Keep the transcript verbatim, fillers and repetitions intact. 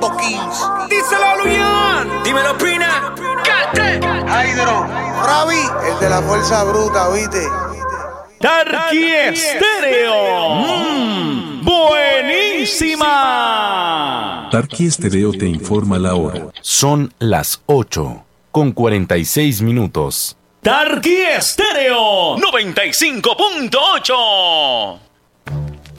Kings. Díselo, Luyan. Dímelo, Pina. Cate. Hydro. Ravi, el de la fuerza bruta, ¿viste? Tarqui Estéreo. Mm, buenísima. Tarqui Estéreo te informa la hora. Son las ocho con cuarenta y seis minutos. Tarqui Estéreo noventa y cinco punto ocho.